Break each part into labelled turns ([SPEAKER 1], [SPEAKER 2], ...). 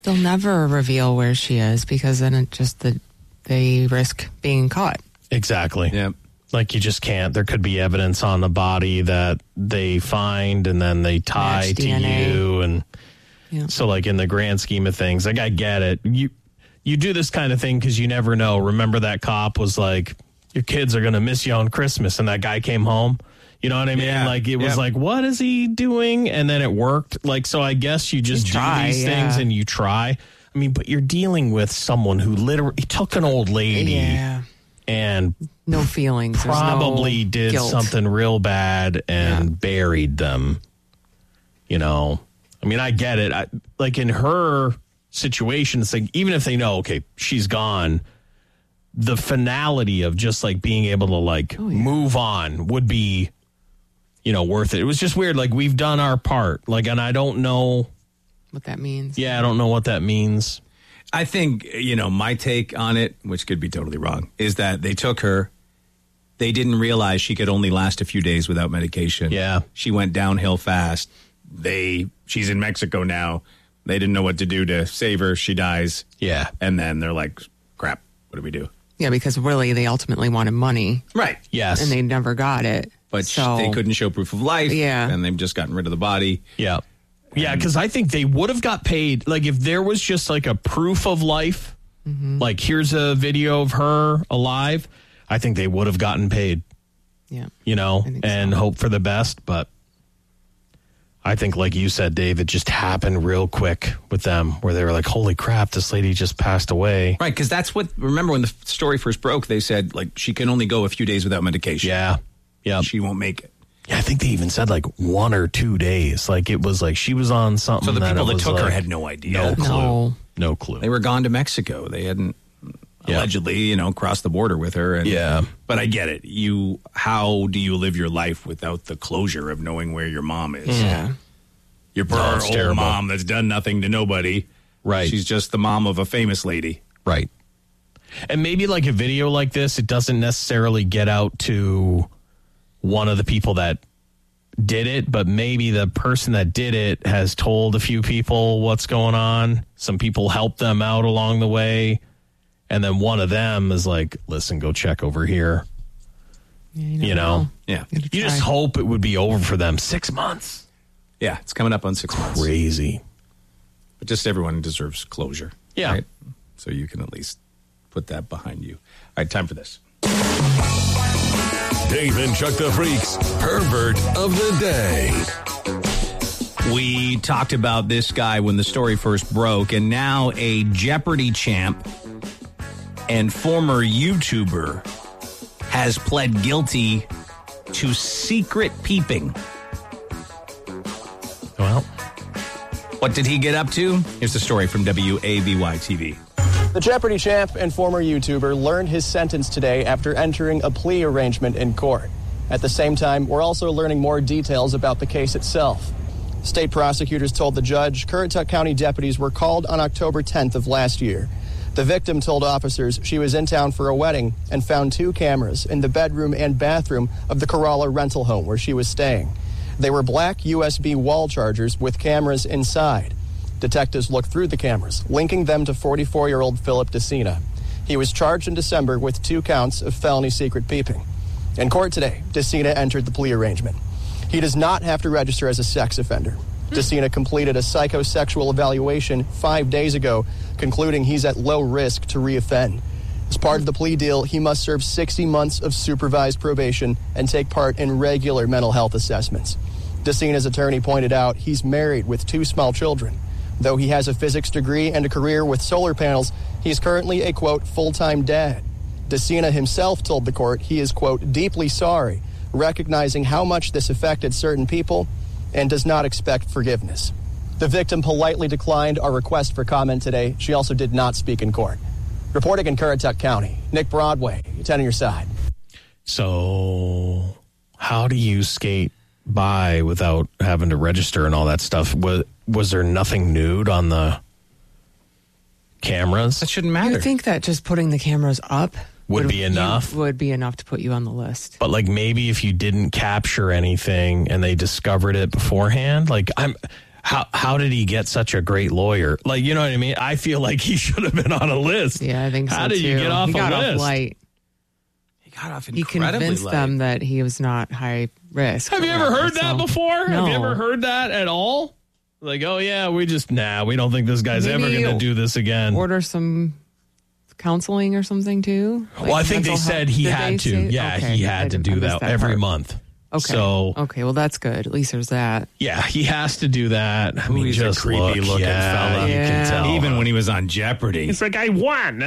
[SPEAKER 1] They'll never reveal where she is because then they risk being caught.
[SPEAKER 2] Exactly.
[SPEAKER 3] Yeah.
[SPEAKER 2] Like, you just can't. There could be evidence on the body that they find and then they tie
[SPEAKER 1] Match
[SPEAKER 2] to
[SPEAKER 1] DNA.
[SPEAKER 2] you. And
[SPEAKER 1] Yeah.
[SPEAKER 2] so, like, in the grand scheme of things, like, I get it. You do this kind of thing because you never know. Remember that cop was like, your kids are going to miss you on Christmas, and that guy came home? You know what I mean?
[SPEAKER 3] Yeah.
[SPEAKER 2] Like, it was like, what is he doing? And then it worked. Like, so I guess you just do these things and you try. I mean, but you're dealing with someone who literally took an old lady and
[SPEAKER 1] no feelings.
[SPEAKER 2] probably did
[SPEAKER 1] guilt.
[SPEAKER 2] something real bad and buried them. You know, I mean, I get it. Like, in her situation, it's like, even if they know, okay, she's gone, the finality of just like being able to like move on would be, you know, worth it. It was just weird. Like, we've done our part. Like, and I don't know
[SPEAKER 1] what that means.
[SPEAKER 2] Yeah, I don't know what that means.
[SPEAKER 3] I think, you know, my take on it, which could be totally wrong, is that they took her. They didn't realize she could only last a few days without medication.
[SPEAKER 2] Yeah.
[SPEAKER 3] She went downhill fast. She's in Mexico now. They didn't know what to do to save her. She dies.
[SPEAKER 2] Yeah.
[SPEAKER 3] And then they're like, crap, what do we do?
[SPEAKER 1] Yeah, because really they ultimately wanted money.
[SPEAKER 3] Right.
[SPEAKER 2] Yes.
[SPEAKER 1] And they never got it.
[SPEAKER 3] But
[SPEAKER 1] so,
[SPEAKER 3] they couldn't show proof of life.
[SPEAKER 1] Yeah.
[SPEAKER 3] And they've just gotten rid of the body.
[SPEAKER 2] Yeah. Yeah, because I think they would have got paid. Like, if there was just like a proof of life, like, here's a video of her alive, I think they would have gotten paid.
[SPEAKER 1] Yeah.
[SPEAKER 2] You know,
[SPEAKER 1] I think
[SPEAKER 2] and
[SPEAKER 1] so.
[SPEAKER 2] hope for the best. But I think, like you said, Dave, it just happened real quick with them where they were like, holy crap, this lady just passed away.
[SPEAKER 3] Right, because that's what, remember when the story first broke, they said, like, she can only go a few days without medication.
[SPEAKER 2] Yeah. Yeah.
[SPEAKER 3] She won't make it.
[SPEAKER 2] Yeah, I think they even said like 1 or 2 days. Like, it was like she was on something.
[SPEAKER 3] So the people
[SPEAKER 2] it
[SPEAKER 3] that
[SPEAKER 2] was
[SPEAKER 3] took her
[SPEAKER 2] like,
[SPEAKER 3] had no idea.
[SPEAKER 2] No clue.
[SPEAKER 1] No.
[SPEAKER 2] No clue.
[SPEAKER 3] They were gone to Mexico. They hadn't allegedly, you know, crossed the border with her. And,
[SPEAKER 2] Yeah.
[SPEAKER 3] But I get it. How do you live your life without the closure of knowing where your mom is?
[SPEAKER 1] Yeah.
[SPEAKER 3] Your poor
[SPEAKER 2] No, it's
[SPEAKER 3] old
[SPEAKER 2] terrible.
[SPEAKER 3] mom that's done nothing to nobody.
[SPEAKER 2] Right.
[SPEAKER 3] She's just the mom of a famous lady.
[SPEAKER 2] Right. And maybe like a video like this, it doesn't necessarily get out to one of the people that did it, but maybe the person that did it has told a few people what's going on. Some people helped them out along the way. And then one of them is like, listen, go check over here.
[SPEAKER 1] Yeah,
[SPEAKER 2] You
[SPEAKER 1] never
[SPEAKER 2] know?
[SPEAKER 3] Yeah.
[SPEAKER 1] Gotta
[SPEAKER 2] You just
[SPEAKER 1] try.
[SPEAKER 2] hope it would be over for them. 6 months.
[SPEAKER 3] Yeah, it's coming up on 6 months.
[SPEAKER 2] Crazy.
[SPEAKER 3] But just everyone deserves closure.
[SPEAKER 2] Yeah.
[SPEAKER 3] Right? So you can at least put that behind you. All right, time for this.
[SPEAKER 4] Dave and Chuck the Freak's Pervert of the Day.
[SPEAKER 3] We talked about this guy when the story first broke, and now a Jeopardy champ and former YouTuber has pled guilty to secret peeping.
[SPEAKER 2] Well,
[SPEAKER 3] What did he get up to? Here's the story from WAVY TV.
[SPEAKER 5] The Jeopardy champ and former YouTuber learned his sentence today after entering a plea arrangement in court. At the same time, we're also learning more details about the case itself. State prosecutors told the judge Currituck County deputies were called on October 10th of last year. The victim told officers she was in town for a wedding and found 2 cameras in the bedroom and bathroom of the Corolla rental home where she was staying. They were black USB wall chargers with cameras inside. Detectives looked through the cameras, linking them to 44-year-old Philip DeCina. He was charged in December with 2 counts of felony secret peeping. In court today, DeCina entered the plea arrangement. He does not have to register as a sex offender. DeCina completed a psychosexual evaluation 5 days ago, concluding he's at low risk to reoffend. As part of the plea deal, he must serve 60 months of supervised probation and take part in regular mental health assessments. DeCina's attorney pointed out he's married with 2 small children. Though he has a physics degree and a career with solar panels, he's currently a, quote, full-time dad. DeCina himself told the court he is, quote, deeply sorry, recognizing how much this affected certain people and does not expect forgiveness. The victim politely declined our request for comment today. She also did not speak in court. Reporting in Currituck County, Nick Broadway, 10 on your side.
[SPEAKER 2] so how do you skate by without having to register and all that stuff? Was there nothing nude on the cameras?
[SPEAKER 3] That shouldn't
[SPEAKER 1] You
[SPEAKER 3] matter.
[SPEAKER 1] would think that just putting the cameras up
[SPEAKER 2] Would be enough?
[SPEAKER 1] Would be enough to put you on the list.
[SPEAKER 2] But like maybe if you didn't capture anything and they discovered it beforehand, like how did he get such a great lawyer? Like, you know what I mean? I feel like he should have been on a list.
[SPEAKER 1] Yeah, I think so,
[SPEAKER 2] How did you get off
[SPEAKER 1] he
[SPEAKER 2] a
[SPEAKER 1] got
[SPEAKER 2] list?
[SPEAKER 1] off light.
[SPEAKER 3] He got off
[SPEAKER 1] He
[SPEAKER 3] incredibly
[SPEAKER 1] convinced
[SPEAKER 3] light.
[SPEAKER 1] them that he was not high risk.
[SPEAKER 2] Have you ever heard that before?
[SPEAKER 1] No.
[SPEAKER 2] Have you ever heard that at all? Like, oh, yeah, we don't think this guy's ever
[SPEAKER 1] Maybe
[SPEAKER 2] going to do this again.
[SPEAKER 1] Order some counseling or something too? Like
[SPEAKER 2] Well, I think they
[SPEAKER 1] mental
[SPEAKER 2] said
[SPEAKER 1] health?
[SPEAKER 2] he
[SPEAKER 1] Did
[SPEAKER 2] had
[SPEAKER 1] they
[SPEAKER 2] to.
[SPEAKER 1] say-
[SPEAKER 2] Yeah,
[SPEAKER 1] okay,
[SPEAKER 2] he
[SPEAKER 1] I
[SPEAKER 2] had to
[SPEAKER 1] didn't-
[SPEAKER 2] do
[SPEAKER 1] I missed
[SPEAKER 2] that every
[SPEAKER 1] part.
[SPEAKER 2] month.
[SPEAKER 1] Okay.
[SPEAKER 2] So,
[SPEAKER 1] okay, well, that's good. At least there's that.
[SPEAKER 2] yeah, he has to do I mean,
[SPEAKER 3] he's a
[SPEAKER 2] just
[SPEAKER 3] creepy looking fella.
[SPEAKER 2] You
[SPEAKER 1] Yeah.
[SPEAKER 2] can tell.
[SPEAKER 3] Even when he was on Jeopardy.
[SPEAKER 2] It's like, I won.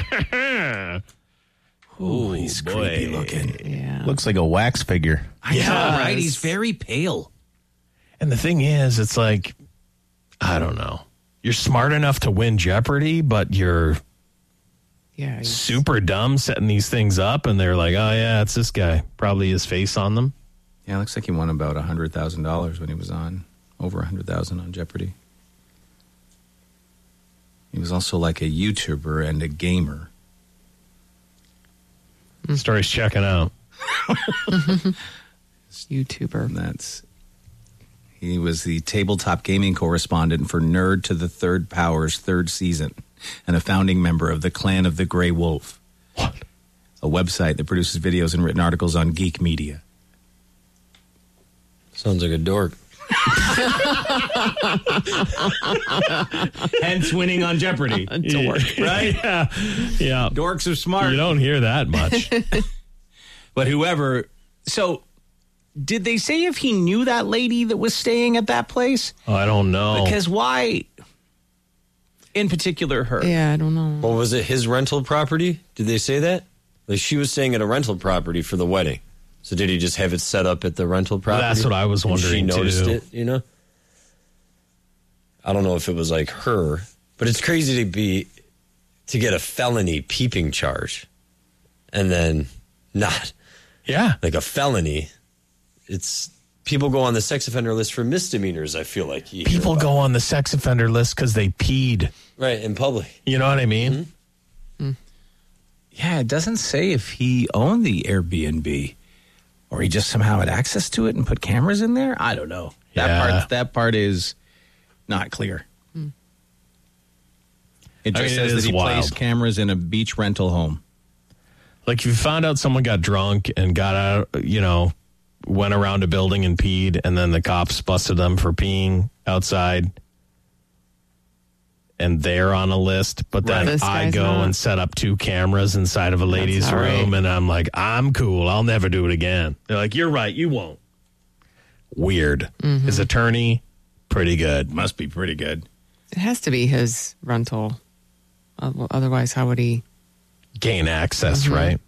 [SPEAKER 3] Oh, he's creepy looking.
[SPEAKER 1] Yeah.
[SPEAKER 6] Looks like a wax figure.
[SPEAKER 3] I know, right? He's very pale.
[SPEAKER 2] And the thing is, it's like, I don't know. You're smart enough to win Jeopardy, but you're
[SPEAKER 1] Yeah. he's-
[SPEAKER 2] super dumb setting these things up, and they're like, oh, yeah, it's this guy. Probably his face on them.
[SPEAKER 3] Yeah, it looks like he won about $100,000 when he was on. Over $100,000 on Jeopardy. He was also like a YouTuber and a gamer.
[SPEAKER 2] Story's checking out.
[SPEAKER 1] YouTuber.
[SPEAKER 3] And he was the tabletop gaming correspondent for Nerd to the Third Power's third season and a founding member of the Clan of the Grey Wolf.
[SPEAKER 2] What?
[SPEAKER 3] A website that produces videos and written articles on geek media.
[SPEAKER 7] Sounds like a dork.
[SPEAKER 3] Hence winning on Jeopardy.
[SPEAKER 1] Dork.
[SPEAKER 3] Right?
[SPEAKER 2] Yeah.
[SPEAKER 3] Dorks are smart.
[SPEAKER 2] You don't hear that much.
[SPEAKER 3] But whoever... So, did they say if he knew that lady that was staying at that place?
[SPEAKER 2] Oh, I don't know.
[SPEAKER 3] Because why, in particular, her?
[SPEAKER 1] Yeah, I don't know.
[SPEAKER 7] Well, was it his rental property? Did they say that? Like she was staying at a rental property for the wedding. So did he just have it set up at the rental property?
[SPEAKER 2] That's what I was
[SPEAKER 7] And
[SPEAKER 2] wondering,
[SPEAKER 7] she noticed
[SPEAKER 2] too.
[SPEAKER 7] it, you know? I don't know if it was like her, but it's crazy to get a felony peeping charge and then not
[SPEAKER 2] Yeah.
[SPEAKER 7] like a felony. It's people go on the sex offender list for misdemeanors, I feel like. You hear
[SPEAKER 2] People
[SPEAKER 7] about.
[SPEAKER 2] go on the sex offender list because they peed.
[SPEAKER 7] Right, in public.
[SPEAKER 2] You know what I mean?
[SPEAKER 7] Mm-hmm.
[SPEAKER 3] Yeah, it doesn't say if he owned the Airbnb or he just somehow had access to it and put cameras in there. I don't know.
[SPEAKER 2] Yeah.
[SPEAKER 3] That part is not clear. It
[SPEAKER 2] I
[SPEAKER 3] just
[SPEAKER 2] mean, it
[SPEAKER 3] says that
[SPEAKER 2] is
[SPEAKER 3] he placed
[SPEAKER 2] wild.
[SPEAKER 3] cameras in a beach rental home.
[SPEAKER 2] Like if you found out someone got drunk and got out, went around a building and peed, and then the cops busted them for peeing outside, and they're on a list, but then
[SPEAKER 1] This
[SPEAKER 2] I
[SPEAKER 1] guy's
[SPEAKER 2] go
[SPEAKER 1] not.
[SPEAKER 2] and set up 2 cameras inside of a lady's
[SPEAKER 1] not
[SPEAKER 2] room,
[SPEAKER 1] right.
[SPEAKER 2] and I'm like, I'm cool. I'll never do it again. They're like, you're right. You won't. Weird. His attorney, pretty good.
[SPEAKER 3] Must be pretty good.
[SPEAKER 1] It has to be his rental. Otherwise, how would he?
[SPEAKER 2] Gain access, right?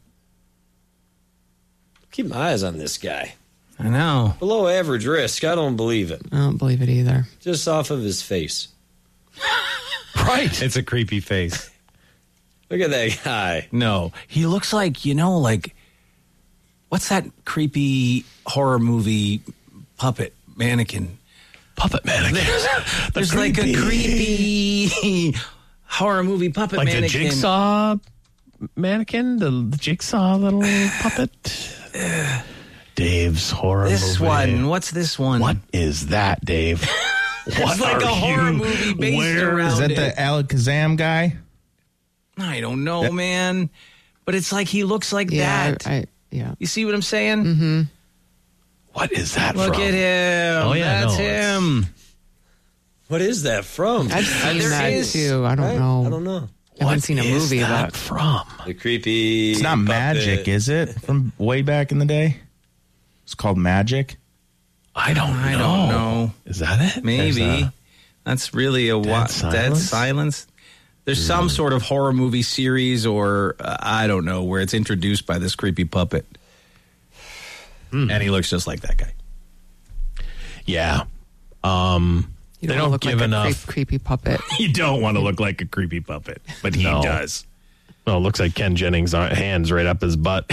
[SPEAKER 7] Keep my eyes on this guy.
[SPEAKER 3] I know.
[SPEAKER 7] Below average risk. I don't believe it.
[SPEAKER 1] I don't believe it either.
[SPEAKER 7] Just off of his face.
[SPEAKER 2] Right.
[SPEAKER 3] It's a creepy face.
[SPEAKER 7] Look at that guy.
[SPEAKER 3] No, he looks like, like, what's that creepy horror movie puppet mannequin?
[SPEAKER 2] Puppet mannequin.
[SPEAKER 3] There's like a creepy horror movie puppet
[SPEAKER 2] Like
[SPEAKER 3] mannequin.
[SPEAKER 2] the jigsaw mannequin, the jigsaw little puppet. Dave's horror
[SPEAKER 3] This
[SPEAKER 2] movie.
[SPEAKER 3] one. What's this one?
[SPEAKER 2] What is that, Dave?
[SPEAKER 3] It's like a horror movie based around
[SPEAKER 6] Is that
[SPEAKER 3] it.
[SPEAKER 6] the Alakazam guy?
[SPEAKER 3] I don't know, man. But it's like he looks like
[SPEAKER 1] Yeah,
[SPEAKER 3] that.
[SPEAKER 1] yeah.
[SPEAKER 3] You see what I'm saying? Mm-hmm.
[SPEAKER 2] What is that
[SPEAKER 3] Look
[SPEAKER 2] from?
[SPEAKER 3] at him.
[SPEAKER 2] Oh, yeah,
[SPEAKER 3] That's
[SPEAKER 2] no, it's-
[SPEAKER 3] him.
[SPEAKER 7] What is that from?
[SPEAKER 1] I've seen
[SPEAKER 3] There
[SPEAKER 1] that
[SPEAKER 3] is-
[SPEAKER 1] too. I don't know.
[SPEAKER 7] I don't know.
[SPEAKER 1] I haven't seen a
[SPEAKER 2] Is
[SPEAKER 1] movie
[SPEAKER 2] that
[SPEAKER 1] about.
[SPEAKER 2] from?
[SPEAKER 7] The creepy.
[SPEAKER 6] It's not magic, is it? From way back in the day? It's called Magic.
[SPEAKER 2] I don't
[SPEAKER 3] I don't know.
[SPEAKER 2] Is that it?
[SPEAKER 3] Maybe.
[SPEAKER 2] There's a-
[SPEAKER 3] That's really a
[SPEAKER 2] Dead
[SPEAKER 3] dead
[SPEAKER 2] Silence?
[SPEAKER 3] silence. There's some sort of horror movie series or I don't know where it's introduced by this creepy puppet. And he looks just like that guy.
[SPEAKER 2] yeah.
[SPEAKER 1] You
[SPEAKER 2] They
[SPEAKER 1] wanna
[SPEAKER 2] don't
[SPEAKER 1] look
[SPEAKER 2] give
[SPEAKER 1] like
[SPEAKER 2] enough.
[SPEAKER 1] a creepy puppet.
[SPEAKER 3] You don't want to look like a creepy puppet, but he
[SPEAKER 2] No.
[SPEAKER 3] does.
[SPEAKER 2] Oh, it looks like Ken Jennings' hands right up his butt.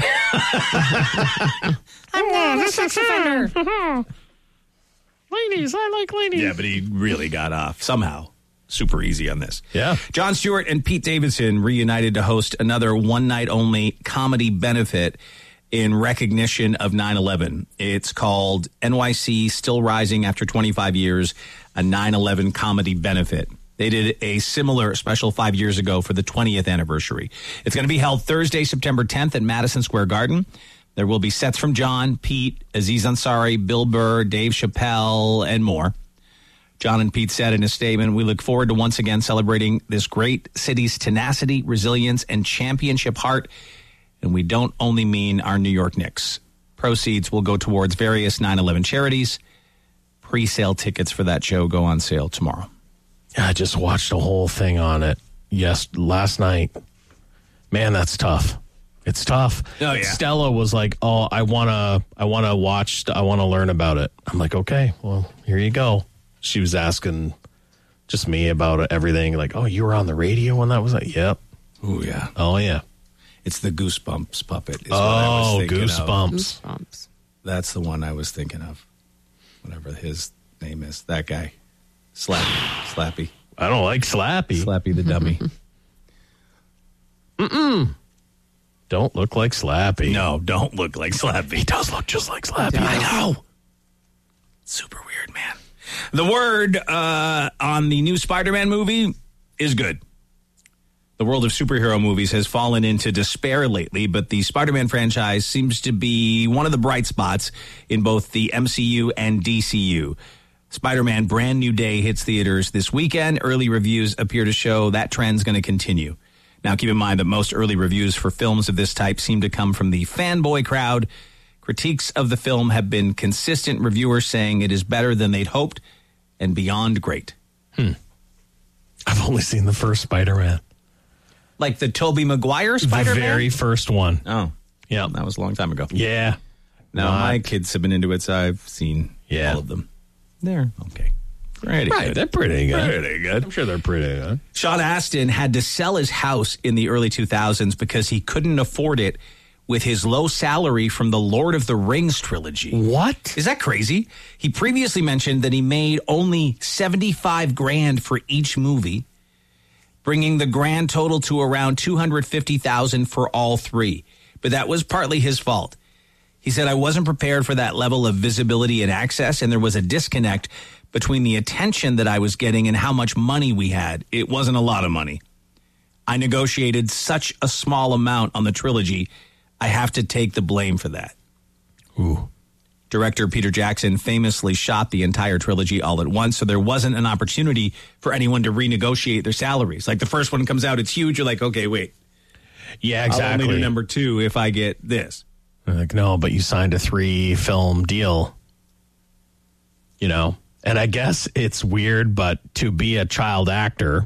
[SPEAKER 2] Ladies, I like ladies.
[SPEAKER 3] Yeah, but he really got off somehow. Super easy on this.
[SPEAKER 2] Yeah.
[SPEAKER 3] Jon Stewart and Pete Davidson reunited to host another one-night-only comedy benefit in recognition of 9/11. It's called NYC Still Rising After 25 Years. a 9/11 comedy benefit. They did a similar special 5 years ago for the 20th anniversary. It's going to be held Thursday, September 10th at Madison Square Garden. There will be sets from John, Pete, Aziz Ansari, Bill Burr, Dave Chappelle, and more. John and Pete said in a statement, "We look forward to once again celebrating this great city's tenacity, resilience, and championship heart. And we don't only mean our New York Knicks. Proceeds will go towards various 9/11 charities. Pre-sale tickets for that show go on sale tomorrow."
[SPEAKER 2] I just watched a whole thing on it last night. Man, that's tough. It's tough.
[SPEAKER 3] Oh, yeah.
[SPEAKER 2] Stella was like, "Oh, I want to learn about it." I'm like, "Okay, well, here you go." She was asking just me about everything. Like, "Oh, you were on the radio when that was like?" "Yep."
[SPEAKER 3] Oh, yeah.
[SPEAKER 2] "Oh, yeah."
[SPEAKER 3] It's the Goosebumps puppet. Is what I was thinking
[SPEAKER 2] Goosebumps.
[SPEAKER 1] Goosebumps.
[SPEAKER 3] That's the one I was thinking of. Whatever his name is. That guy. Slappy.
[SPEAKER 2] I don't like Slappy.
[SPEAKER 3] Slappy the dummy.
[SPEAKER 2] Don't look like Slappy.
[SPEAKER 3] No, don't look like Slappy.
[SPEAKER 2] He does look just like Slappy.
[SPEAKER 3] I know. Super weird, man. The word on the new Spider-Man movie is good. The world of superhero movies has fallen into despair lately, but the Spider-Man franchise seems to be one of the bright spots in both the MCU and DCU. Spider-Man Brand New Day hits theaters this weekend. Early reviews appear to show that trend's going to continue. Now, keep in mind that most early reviews for films of this type seem to come from the fanboy crowd. Critiques of the film have been consistent, reviewers saying it is better than they'd hoped and beyond great.
[SPEAKER 2] I've only seen the first Spider-Man.
[SPEAKER 3] Like the Tobey Maguire Spider-Man?
[SPEAKER 2] The very first one.
[SPEAKER 3] Oh,
[SPEAKER 2] Yeah.
[SPEAKER 3] that was a long time ago.
[SPEAKER 2] Yeah.
[SPEAKER 3] Now,
[SPEAKER 2] Not-
[SPEAKER 3] my kids have been into it, so I've seen all of them. They're okay. Pretty
[SPEAKER 2] Right,
[SPEAKER 3] good.
[SPEAKER 2] they're pretty good.
[SPEAKER 3] Pretty good.
[SPEAKER 2] I'm sure they're pretty good.
[SPEAKER 3] Sean Astin had to sell his house in the early 2000s because he couldn't afford it with his low salary from the Lord of the Rings trilogy.
[SPEAKER 2] What?
[SPEAKER 3] Is that crazy? He previously mentioned that he made only $75,000 for each movie, bringing the grand total to around $250,000 for all three. But that was partly his fault. He said, "I wasn't prepared for that level of visibility and access, and there was a disconnect between the attention that I was getting and how much money we had. It wasn't a lot of money. I negotiated such a small amount on the trilogy, I have to take the blame for that."
[SPEAKER 2] Ooh.
[SPEAKER 3] Director Peter Jackson famously shot the entire trilogy all at once, so there wasn't an opportunity for anyone to renegotiate their salaries. Like the first one comes out, it's huge. You're like, okay, wait.
[SPEAKER 2] Yeah,
[SPEAKER 3] I'll
[SPEAKER 2] exactly.
[SPEAKER 3] only do number 2 if I get this.
[SPEAKER 2] Like, no, but you signed a 3-film deal. You know? And I guess it's weird, but to be a child actor,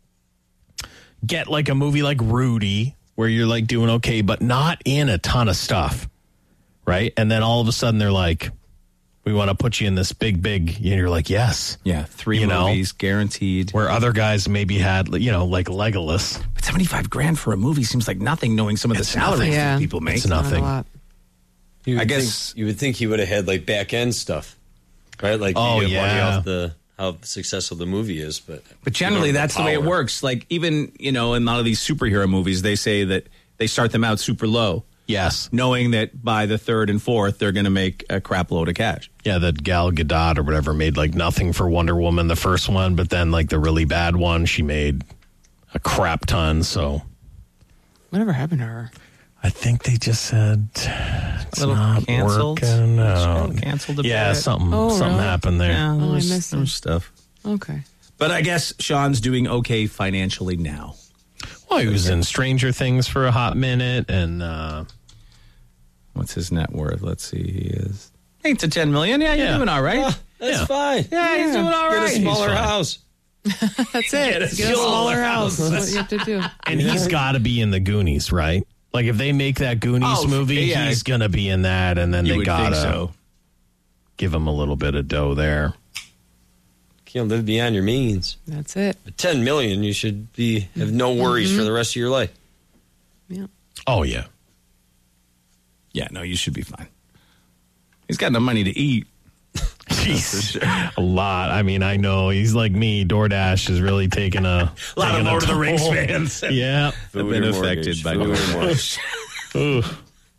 [SPEAKER 2] get like a movie like Rudy, where you're like doing okay, but not in a ton of stuff. Right? And then all of a sudden they're like, "We want to put you in this big, and you're like, yes.
[SPEAKER 3] Yeah, 3 movies guaranteed.
[SPEAKER 2] Where other guys maybe had, like Legolas.
[SPEAKER 3] But $75,000 for a movie seems like nothing, knowing some of the salaries
[SPEAKER 1] Yeah.
[SPEAKER 3] that people make.
[SPEAKER 2] It's nothing.
[SPEAKER 1] Not a lot.
[SPEAKER 7] You
[SPEAKER 3] I
[SPEAKER 7] would
[SPEAKER 3] guess-
[SPEAKER 7] think, you would think he would have had like back end stuff, right? Like
[SPEAKER 2] Oh,
[SPEAKER 7] you get money
[SPEAKER 2] yeah.
[SPEAKER 7] off how successful the movie is, but
[SPEAKER 3] Generally,
[SPEAKER 7] you don't have
[SPEAKER 3] that's the way it
[SPEAKER 7] power.
[SPEAKER 3] works. Like even, in a lot of these superhero movies, they say that they start them out super low,
[SPEAKER 2] Yes.
[SPEAKER 3] knowing that by the 3rd and 4th, they're going to make a crap load of cash.
[SPEAKER 2] Yeah, that Gal Gadot or whatever made like nothing for Wonder Woman, the first one, but then like the really bad one, she made a crap ton. So
[SPEAKER 1] Whatever happened to her?
[SPEAKER 2] I think they just said it's
[SPEAKER 3] little
[SPEAKER 2] not
[SPEAKER 3] canceled?
[SPEAKER 2] working out.
[SPEAKER 3] Canceled a
[SPEAKER 2] Yeah,
[SPEAKER 3] bit.
[SPEAKER 2] something
[SPEAKER 1] Oh, really?
[SPEAKER 2] happened there.
[SPEAKER 3] Yeah,
[SPEAKER 1] I
[SPEAKER 3] there was
[SPEAKER 1] missed it.
[SPEAKER 3] stuff.
[SPEAKER 1] Okay.
[SPEAKER 3] But I guess Sean's doing okay financially now.
[SPEAKER 2] Well, he was in Stranger Things for a hot minute, and
[SPEAKER 3] What's his net worth? Let's see. He is 8 to 10 million. Yeah, you're
[SPEAKER 2] Yeah.
[SPEAKER 3] doing all right.
[SPEAKER 7] That's
[SPEAKER 2] Yeah.
[SPEAKER 7] fine.
[SPEAKER 3] Yeah, he's doing all
[SPEAKER 7] Get
[SPEAKER 3] right.
[SPEAKER 7] a smaller
[SPEAKER 2] He's fine.
[SPEAKER 7] house.
[SPEAKER 1] That's it. Get a smaller house. That's what you have to do.
[SPEAKER 2] and he's got to be in the Goonies, right? Like if they make that Goonies movie,
[SPEAKER 3] yeah.
[SPEAKER 2] he's gonna be in that, and then
[SPEAKER 3] You
[SPEAKER 2] they
[SPEAKER 3] would
[SPEAKER 2] gotta
[SPEAKER 3] think so.
[SPEAKER 2] give him a little bit of dough there.
[SPEAKER 7] Can't live beyond your means.
[SPEAKER 1] That's it.
[SPEAKER 7] But $10 million, you should have no worries for the rest of your life.
[SPEAKER 1] Yeah.
[SPEAKER 2] Oh yeah.
[SPEAKER 3] Yeah, no, you should be fine. He's got enough money to eat.
[SPEAKER 2] Jeez, a lot. I mean, I know he's like me. DoorDash is really taking a
[SPEAKER 3] lot of
[SPEAKER 2] taking
[SPEAKER 3] Lord of the
[SPEAKER 2] toll.
[SPEAKER 3] Rings fans.
[SPEAKER 2] Yeah.
[SPEAKER 3] Have been affected by
[SPEAKER 7] food
[SPEAKER 3] Lord
[SPEAKER 7] and mortgage.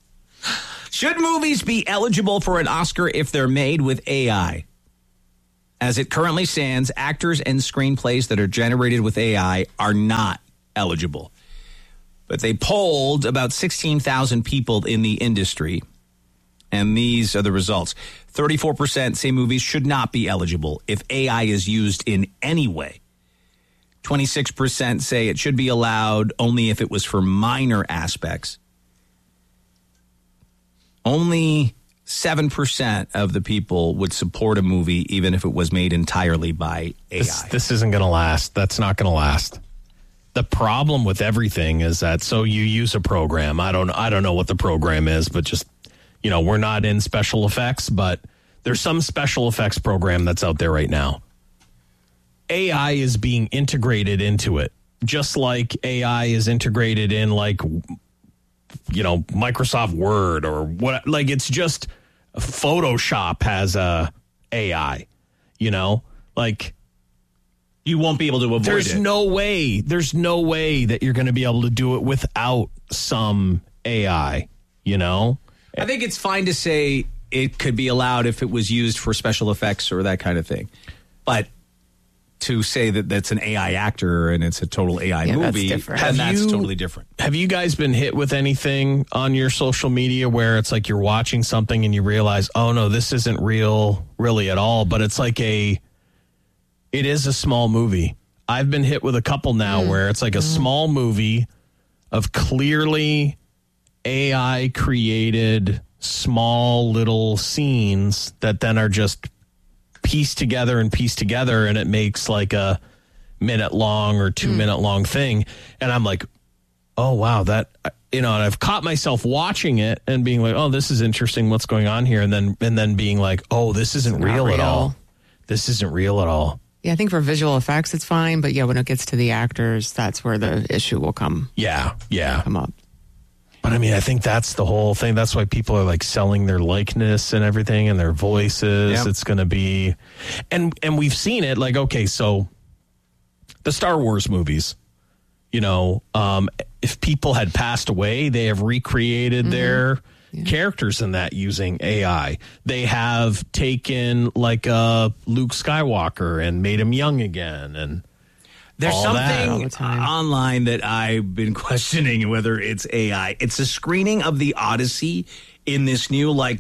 [SPEAKER 3] Should movies be eligible for an Oscar if they're made with AI? As it currently stands, actors and screenplays that are generated with AI are not eligible. But they polled about 16,000 people in the industry, and these are the results. 34% say movies should not be eligible if AI is used in any way. 26% say it should be allowed only if it was for minor aspects. Only 7% of the people would support a movie even if it was made entirely by AI.
[SPEAKER 2] This isn't going to last. That's not going to last. The problem with everything is that, so you use a program. I don't know what the program is, but just, we're not in special effects, but there's some special effects program that's out there right now. AI is being integrated into it, just like AI is integrated in Microsoft Word or what. Like, it's just Photoshop has a AI, like
[SPEAKER 3] you won't be able to avoid it.
[SPEAKER 2] There's no way that you're going to be able to do it without some AI, I
[SPEAKER 3] think it's fine to say it could be allowed if it was used for special effects or that kind of thing. But to say that that's an AI actor and it's a total AI movie,
[SPEAKER 1] that's
[SPEAKER 3] totally different.
[SPEAKER 2] Have you guys been hit with anything on your social media where it's like you're watching something and you realize, oh no, this isn't real really at all, but it's like it is a small movie. I've been hit with a couple now where it's like a small movie of clearly AI created small little scenes that then are just pieced together, and it makes like a minute long or 2 minute long thing. And I'm like, oh, wow, that, and I've caught myself watching it and being like, oh, this is interesting. What's going on here? And then being like, oh, this isn't real at all. This isn't real at all.
[SPEAKER 1] Yeah, I think for visual effects, it's fine. But when it gets to the actors, that's where the issue will come.
[SPEAKER 2] Yeah.
[SPEAKER 1] Come up.
[SPEAKER 2] But I mean, I think that's the whole thing. That's why people are like selling their likeness and everything and their voices. Yep. It's going to be, and we've seen it. Like, okay, so the Star Wars movies, if people had passed away, they have recreated their characters in that using AI. They have taken like Luke Skywalker and made him young again, and
[SPEAKER 3] there's something online that I've been questioning whether it's AI. It's a screening of the Odyssey in this new I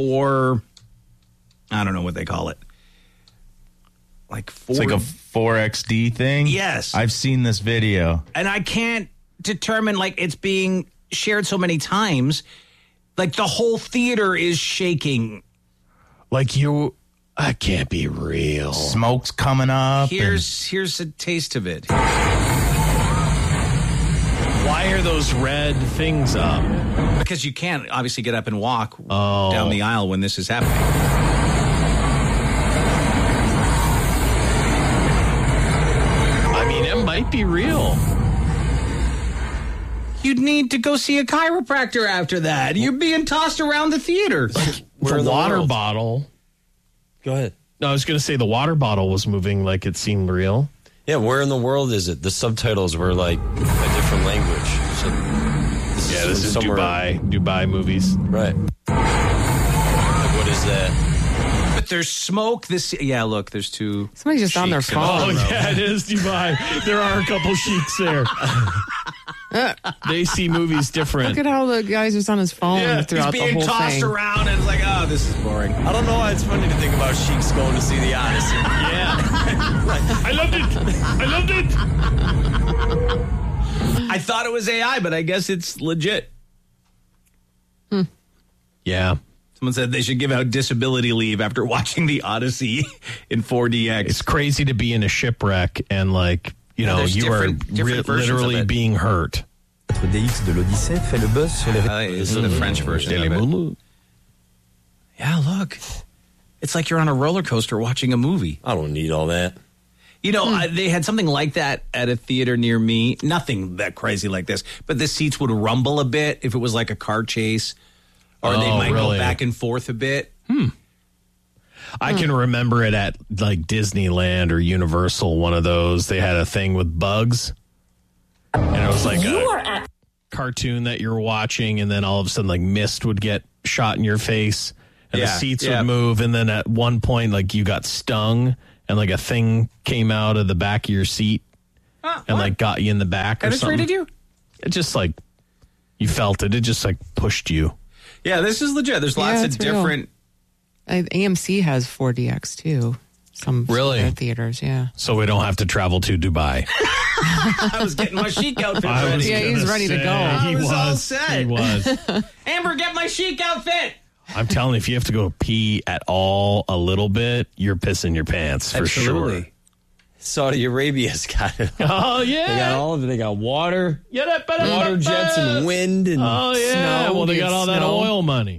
[SPEAKER 3] don't know what they call it.
[SPEAKER 6] It's like a 4XD thing?
[SPEAKER 3] Yes.
[SPEAKER 6] I've seen this video.
[SPEAKER 3] And I can't determine, it's being shared so many times. The whole theater is shaking.
[SPEAKER 2] I can't be real.
[SPEAKER 6] Smoke's coming up.
[SPEAKER 3] Here's a taste of it.
[SPEAKER 2] Why are those red things up?
[SPEAKER 3] Because you can't obviously get up and walk down the aisle when this is happening.
[SPEAKER 2] I mean, it might be real.
[SPEAKER 3] You'd need to go see a chiropractor after that. You're being tossed around the theater.
[SPEAKER 2] The water bottle.
[SPEAKER 7] Go ahead.
[SPEAKER 2] No, I was going to say the water bottle was moving like it seemed real.
[SPEAKER 7] Yeah, where in the world is it? The subtitles were a different language. So
[SPEAKER 2] this is Dubai movies.
[SPEAKER 7] Right. What is that?
[SPEAKER 3] But there's smoke. Look, there's two.
[SPEAKER 1] Somebody's just on their phone.
[SPEAKER 2] Oh, yeah, it is Dubai. There are a couple sheiks there. They see movies different.
[SPEAKER 1] Look at how the guy's just on his phone throughout the whole thing.
[SPEAKER 3] He's being tossed around and it's like, oh, this is boring.
[SPEAKER 7] I don't know why it's funny to think about sheiks going to see the Odyssey.
[SPEAKER 2] Yeah. I loved it.
[SPEAKER 3] I thought it was AI, but I guess it's legit.
[SPEAKER 2] Yeah.
[SPEAKER 3] Someone said they should give out disability leave after watching the Odyssey in 4DX.
[SPEAKER 2] It's crazy to be in a shipwreck and you are literally being hurt.
[SPEAKER 8] DX de l'Odyssée fait le buzz sur les
[SPEAKER 3] This is the French version of it. Yeah, look. It's like you're on a roller coaster watching a movie.
[SPEAKER 7] I don't need all that.
[SPEAKER 3] They had something like that at a theater near me. Nothing that crazy like this. But the seats would rumble a bit if it was like a car chase. Or they might go back and forth a bit.
[SPEAKER 2] I can remember it at Disneyland or Universal, one of those. They had a thing with bugs. And it was a cartoon that you're watching, and then all of a sudden mist would get shot in your face and the seats would move, and then at one point you got stung and like a thing came out of the back of your seat and like got you in the back or something.
[SPEAKER 3] Penetrated you?
[SPEAKER 2] It just like, you felt it. It just like pushed you.
[SPEAKER 3] Yeah, this is legit. There's lots of
[SPEAKER 1] it's real.
[SPEAKER 3] different.
[SPEAKER 1] AMC has 4DX too. Some
[SPEAKER 2] Really?
[SPEAKER 1] of their theaters, yeah.
[SPEAKER 2] So we don't have to travel to Dubai.
[SPEAKER 3] I was getting my chic outfit ready.
[SPEAKER 1] Yeah, he's ready to go.
[SPEAKER 2] He
[SPEAKER 3] was all
[SPEAKER 2] was.
[SPEAKER 3] set.
[SPEAKER 2] He was.
[SPEAKER 3] Amber, get my chic outfit.
[SPEAKER 2] I'm telling you, if you have to go pee at all a little bit, you're pissing your pants for sure.
[SPEAKER 7] Saudi Arabia's got it.
[SPEAKER 2] Oh, yeah.
[SPEAKER 7] They got all of it. They got water, water jets, and wind, and
[SPEAKER 2] oh, yeah.
[SPEAKER 1] snow.
[SPEAKER 2] Well, they
[SPEAKER 1] Dude,
[SPEAKER 2] got all that
[SPEAKER 1] snow.
[SPEAKER 2] oil money.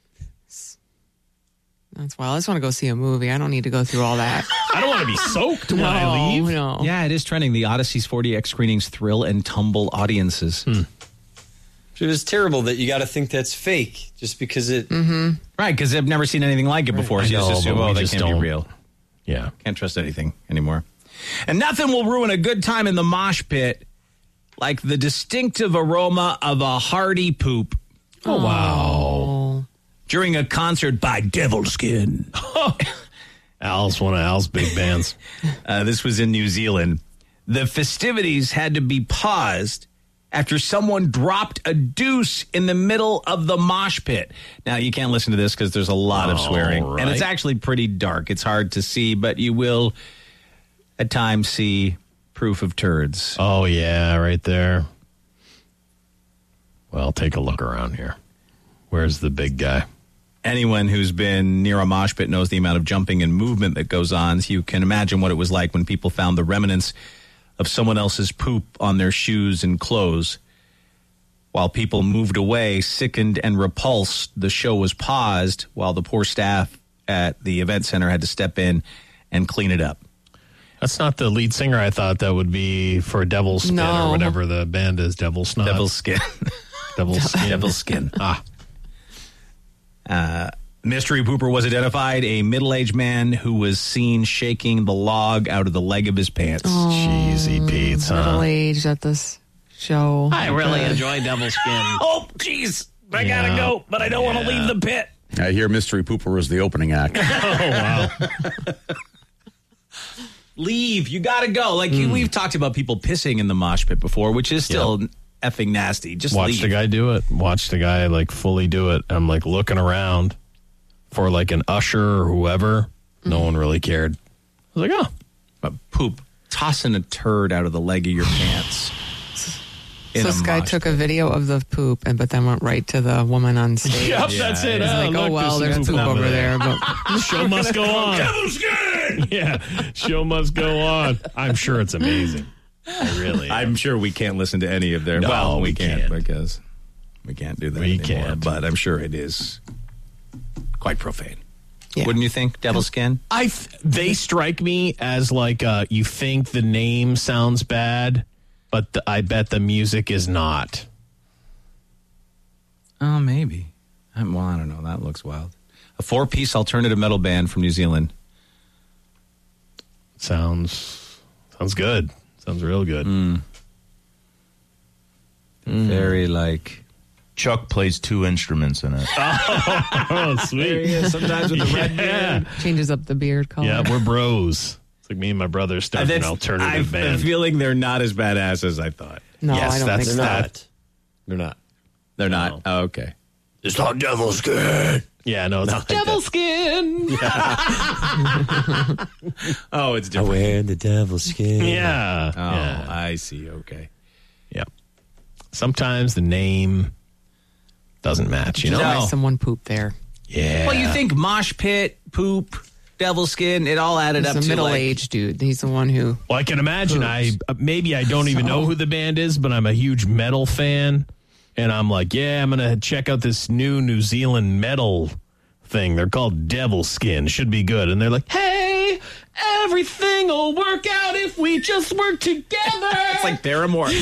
[SPEAKER 1] That's why I just want to go see a movie. I don't need to go through all that.
[SPEAKER 2] I don't want to be soaked when I leave.
[SPEAKER 1] No.
[SPEAKER 3] Yeah, it is trending. The Odyssey's 4DX screenings thrill and tumble audiences.
[SPEAKER 7] It was terrible that you got to think that's fake just because it.
[SPEAKER 3] Right, because they've never seen anything like it before.
[SPEAKER 2] I
[SPEAKER 3] So you
[SPEAKER 2] know,
[SPEAKER 3] just assume,
[SPEAKER 2] but we
[SPEAKER 3] oh, that
[SPEAKER 2] just
[SPEAKER 3] can't be
[SPEAKER 2] don't.
[SPEAKER 3] real.
[SPEAKER 2] Yeah.
[SPEAKER 3] Can't trust anything anymore. And nothing will ruin a good time in the mosh pit like the distinctive aroma of a hearty poop.
[SPEAKER 2] Oh, wow.
[SPEAKER 1] Oh.
[SPEAKER 3] During a concert by Devilskin.
[SPEAKER 2] Al's one of Al's big bands.
[SPEAKER 3] This was in New Zealand. The festivities had to be paused after someone dropped a deuce in the middle of the mosh pit. Now, you can't listen to this because there's a lot of swearing.
[SPEAKER 2] All right.
[SPEAKER 3] And it's actually pretty dark. It's hard to see, but you will at times see proof of turds.
[SPEAKER 2] Oh, yeah, right there. Well, take a look around here. Where's the big guy?
[SPEAKER 3] Anyone who's been near a mosh pit knows the amount of jumping and movement that goes on. So you can imagine what it was like when people found the remnants of someone else's poop on their shoes and clothes. While people moved away, sickened and repulsed, the show was paused while the poor staff at the event center had to step in and clean it up.
[SPEAKER 2] That's not the lead singer I thought that would be for Devil's Skin
[SPEAKER 1] No.
[SPEAKER 2] or whatever the band is. Devil Snot.
[SPEAKER 3] Devil's Skin.
[SPEAKER 2] Devil's Skin.
[SPEAKER 3] Devil's Skin.
[SPEAKER 2] Ah.
[SPEAKER 3] Mystery pooper was identified, a middle-aged man who was seen shaking the log out of the leg of his pants.
[SPEAKER 2] Cheesy Pete's, huh?
[SPEAKER 1] Middle aged at this show.
[SPEAKER 2] I really enjoy Devil's Skin.
[SPEAKER 3] Oh, jeez. I
[SPEAKER 2] Yeah.
[SPEAKER 3] gotta go, but I don't want to leave the pit.
[SPEAKER 9] I hear Mystery Pooper was the opening act.
[SPEAKER 2] Oh, wow.
[SPEAKER 3] Leave. You gotta go. Like, we've talked about people pissing in the mosh pit before, which is still effing nasty. Just
[SPEAKER 2] Watch
[SPEAKER 3] leave.
[SPEAKER 2] the guy do it. Watch the guy, like, fully do it. I'm, like, looking around for, like, an usher or whoever. No one really cared. I was like, oh.
[SPEAKER 3] But poop. Tossing a turd out of the leg of your pants.
[SPEAKER 1] So this guy took a video of the poop, but then went right to the woman on stage.
[SPEAKER 2] Yep, that's it.
[SPEAKER 1] He's like, oh, well, there's poop over there. But
[SPEAKER 2] Show must go on. Yeah, show must go on. I'm sure it's amazing. I really am.
[SPEAKER 3] I'm sure we can't listen to any of their.
[SPEAKER 2] No,
[SPEAKER 3] well,
[SPEAKER 2] we
[SPEAKER 3] can't
[SPEAKER 2] can't.
[SPEAKER 3] because we can't do that
[SPEAKER 2] We
[SPEAKER 3] anymore.
[SPEAKER 2] can't.
[SPEAKER 3] But I'm sure it is quite profane.
[SPEAKER 1] Yeah.
[SPEAKER 3] Wouldn't you think, Devil's Skin?
[SPEAKER 2] They strike me as like you think the name sounds bad, but I bet the music is not.
[SPEAKER 3] Oh, maybe. Well, I don't know. That looks wild. A 4-piece alternative metal band from New Zealand.
[SPEAKER 2] Sounds good. Sounds real good.
[SPEAKER 3] Very like.
[SPEAKER 6] Chuck plays 2 instruments in it.
[SPEAKER 2] Oh, sweet.
[SPEAKER 3] Sometimes with the red beard.
[SPEAKER 1] changes up the beard color.
[SPEAKER 2] Yeah, we're bros. It's like me and my brother started an alternative
[SPEAKER 3] I'm
[SPEAKER 2] band.
[SPEAKER 3] feeling they're not as badass as I thought.
[SPEAKER 1] No,
[SPEAKER 2] Yes,
[SPEAKER 1] I don't
[SPEAKER 2] that's
[SPEAKER 1] think
[SPEAKER 7] They're
[SPEAKER 1] so.
[SPEAKER 7] not. They're not.
[SPEAKER 3] They're not. Oh, okay.
[SPEAKER 2] It's not Devil's Skin. Yeah, no, it's Devil's Skin.
[SPEAKER 3] Oh, it's
[SPEAKER 7] I
[SPEAKER 3] different.
[SPEAKER 7] wear the devil's skin.
[SPEAKER 2] Yeah.
[SPEAKER 3] Oh,
[SPEAKER 2] Yeah.
[SPEAKER 3] I see. Okay.
[SPEAKER 2] Yeah. Sometimes the name doesn't match, you know?
[SPEAKER 3] No.
[SPEAKER 1] Why someone pooped there.
[SPEAKER 2] Yeah.
[SPEAKER 3] Well, you think mosh pit, poop, Devil's Skin, it all added
[SPEAKER 1] He's
[SPEAKER 3] up
[SPEAKER 1] a
[SPEAKER 3] to
[SPEAKER 1] middle-aged dude. He's the one who.
[SPEAKER 2] Well, I can imagine. Maybe I don't even know who the band is, but I'm a huge metal fan, and I'm like, yeah, I'm gonna check out this new Zealand metal thing. They're called Devil's Skin. Should be good. And they're like, hey, everything will work out if we just work together.
[SPEAKER 3] It's like Paramore.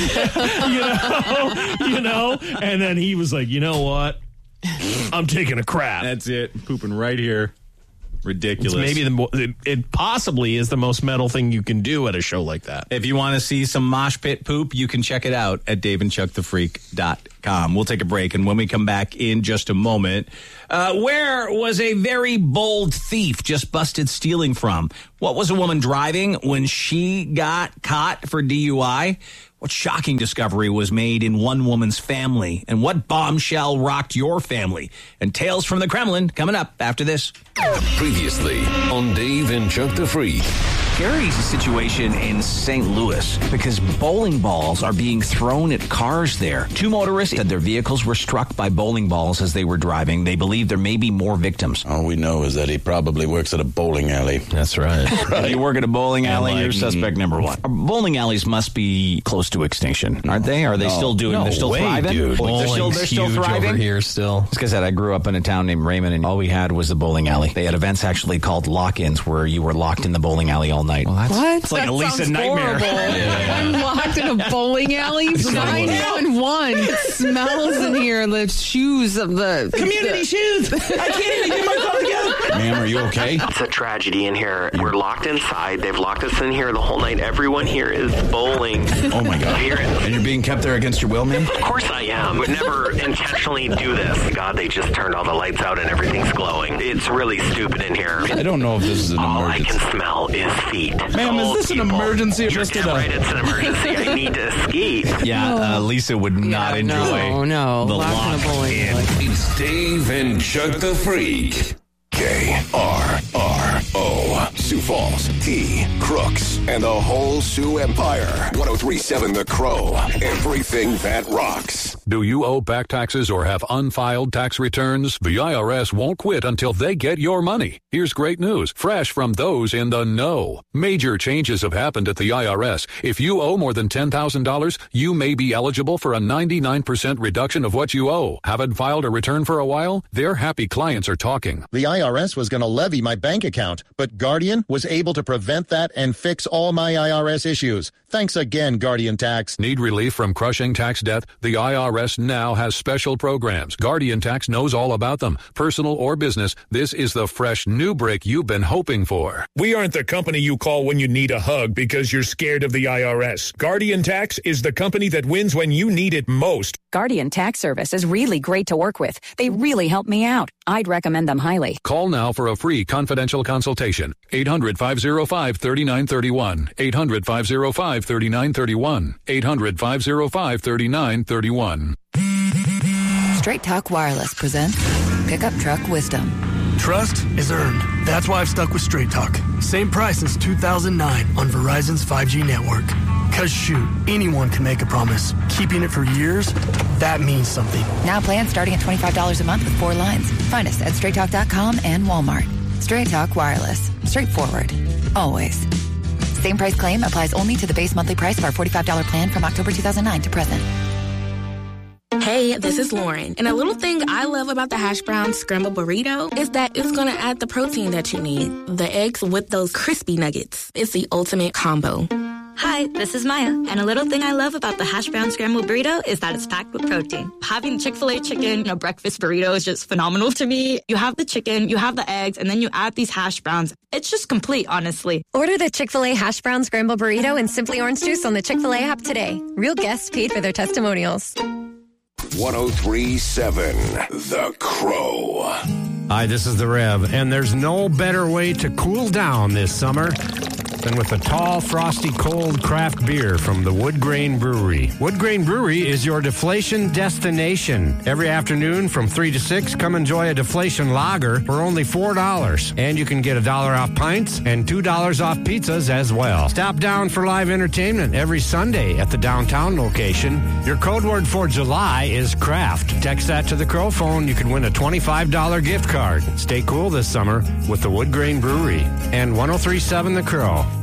[SPEAKER 2] you know. And then he was like, you know what? I'm taking a crap.
[SPEAKER 3] That's it. Pooping right here. Ridiculous.
[SPEAKER 2] It's maybe it possibly is the most metal thing you can do at a show like that.
[SPEAKER 3] If you want to see some mosh pit poop, you can check it out at daveandchuckthefreak.com. We'll take a break, and when we come back in just a moment, where was a very bold thief just busted stealing from? What was a woman driving when she got caught for DUI? What shocking discovery was made in one woman's family? And what bombshell rocked your family? And Tales from the Kremlin coming up after this.
[SPEAKER 4] Previously on Dave and Chuck the Freak.
[SPEAKER 3] Scary situation in St. Louis because bowling balls are being thrown at cars there. Two motorists said their vehicles were struck by bowling balls as they were driving. They believe there may be more victims.
[SPEAKER 9] All we know is that he probably works at a bowling alley.
[SPEAKER 2] That's right.
[SPEAKER 3] If you work at a bowling alley, you're suspect number one. Bowling alleys must be close to extinction, aren't they? Are they still doing? They're still thriving.
[SPEAKER 2] Dude.
[SPEAKER 3] They're still thriving
[SPEAKER 2] over here still.
[SPEAKER 3] Like I said, I grew up in a town named Raymond, and all we had was the bowling alley. They had events actually called lock-ins, where you were locked in the bowling alley all night.
[SPEAKER 1] What?
[SPEAKER 3] It's like
[SPEAKER 1] that
[SPEAKER 3] a Lisa
[SPEAKER 1] sounds
[SPEAKER 3] nightmare.
[SPEAKER 1] I'm locked in a bowling alley. 911. It smells in here. The shoes of the
[SPEAKER 6] Community shoes. I can't even get myself together.
[SPEAKER 9] Ma'am, are you okay?
[SPEAKER 10] It's a tragedy in here. We're locked inside. They've locked us in here the whole night. Everyone here is bowling.
[SPEAKER 9] Oh, my God. And you're being kept there against your will, ma'am?
[SPEAKER 10] Of course I am. Would never intentionally do this. God, they just turned all the lights out and everything's glowing. It's really stupid in here.
[SPEAKER 9] I don't know if this is an
[SPEAKER 10] all
[SPEAKER 9] emergency.
[SPEAKER 10] I can smell is feet.
[SPEAKER 9] Ma'am, is this an emergency?
[SPEAKER 10] You're damn right, it's an emergency. I need to escape.
[SPEAKER 3] Yeah, Lisa would not enjoy
[SPEAKER 1] no.
[SPEAKER 3] the
[SPEAKER 1] Locked in a bowling
[SPEAKER 3] lock-in.
[SPEAKER 1] alley.
[SPEAKER 4] It's Dave and Chuck the Freak. KRRO. Sioux Falls, T, Crooks, and the whole Sioux Empire. 103.7 The Crow. Everything that rocks.
[SPEAKER 11] Do you owe back taxes or have unfiled tax returns? The IRS won't quit until they get your money. Here's great news, fresh from those in the know. Major changes have happened at the IRS. If you owe more than $10,000, you may be eligible for a 99% reduction of what you owe. Haven't filed a return for a while? Their happy clients are talking.
[SPEAKER 12] The IRS was going to levy my bank account, but Guardian was able to prevent that and fix all my IRS issues. Thanks again, Guardian Tax.
[SPEAKER 11] Need relief from crushing tax debt? The IRS now has special programs. Guardian Tax knows all about them. Personal or business, this is the fresh new break you've been hoping for.
[SPEAKER 13] We aren't the company you call when you need a hug because you're scared of the IRS. Guardian Tax is the company that wins when you need it most.
[SPEAKER 14] Guardian Tax Service is really great to work with. They really help me out. I'd recommend them highly.
[SPEAKER 11] Call now for a free confidential consultation. 800-505-3931. 800-505-3931. 800-505-3931.
[SPEAKER 15] Straight Talk Wireless presents Pickup Truck Wisdom.
[SPEAKER 16] Trust is earned. That's why I've stuck with Straight Talk. Same price since 2009 on Verizon's 5G network. Because shoot, anyone can make a promise. Keeping it for years, that means something.
[SPEAKER 15] Now plans starting at $25 a month with 4 lines. Find us at straighttalk.com and Walmart. Straight Talk Wireless. Straightforward. Always. Same price claim applies only to the base monthly price of our $45 plan from October 2009 to present.
[SPEAKER 17] Hey, this is Lauren. And a little thing I love about the hash brown scrambled burrito is that it's going to add the protein that you need. The eggs with those crispy nuggets. It's the ultimate combo.
[SPEAKER 18] Hi, this is Maya, and a little thing I love about the hash brown scrambled burrito is that it's packed with protein. Having Chick-fil-A chicken in a breakfast burrito is just phenomenal to me. You have the chicken, you have the eggs, and then you add these hash browns. It's just complete, honestly.
[SPEAKER 19] Order the Chick-fil-A hash brown scrambled burrito and Simply Orange Juice on the Chick-fil-A app today. Real guests paid for their testimonials.
[SPEAKER 4] 103.7 The Crow.
[SPEAKER 20] Hi, this is the Rev, and there's no better way to cool down this summer than with a tall, frosty, cold craft beer from the Wood Grain Brewery. Wood Grain Brewery is your deflation destination. Every afternoon from 3 to 6, come enjoy a deflation lager for only $4. And you can get $1 off pints and $2 off pizzas as well. Stop down for live entertainment every Sunday at the downtown location. Your code word for July is craft. Text that to the Crow phone. You can win a $25 gift card. Stay cool this summer with the Wood Grain Brewery and 103.7 The Crow.